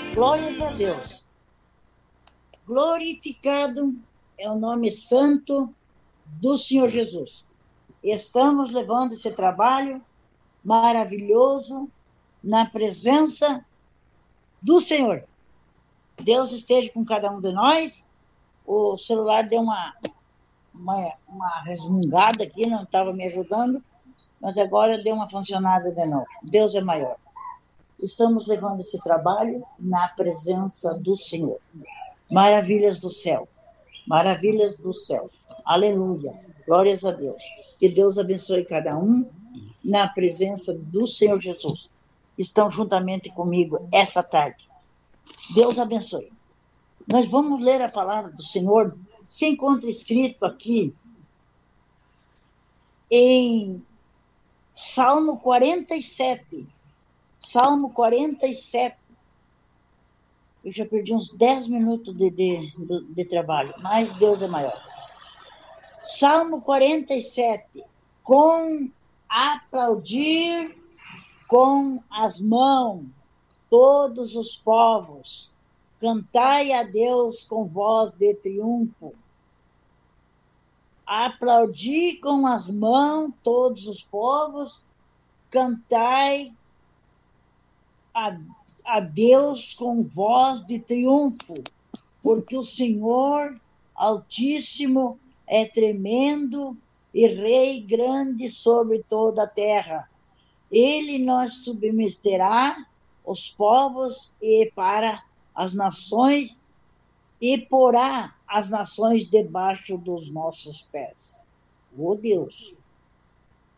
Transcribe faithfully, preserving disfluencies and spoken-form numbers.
Glórias a Deus. Glorificado é o nome santo do Senhor Jesus. Estamos levando esse trabalho maravilhoso na presença do Senhor. Deus esteja com cada um de nós. O celular deu uma, uma, uma resmungada aqui, não estava me ajudando, mas agora deu uma funcionada de novo. Deus é maior. Estamos levando esse trabalho na presença do Senhor. Maravilhas do céu. Maravilhas do céu. Aleluia. Glórias a Deus. Que Deus abençoe cada um na presença do Senhor Jesus. Estão juntamente comigo essa tarde. Deus abençoe. Nós vamos ler a palavra do Senhor. Se encontra escrito aqui em Salmo quarenta e sete. Salmo quarenta e sete. Eu já perdi uns dez minutos de, de, de, de trabalho, mas Deus é maior. Salmo quarenta e sete. Com aplaudir com as mãos, todos os povos, cantai a Deus com voz de triunfo. Aplaudir com as mãos, todos os povos, cantai a, a Deus com voz de triunfo, porque o Senhor Altíssimo é tremendo e Rei grande sobre toda a terra. Ele nos submeterá os povos e para as nações e porá as nações debaixo dos nossos pés. Oh Deus!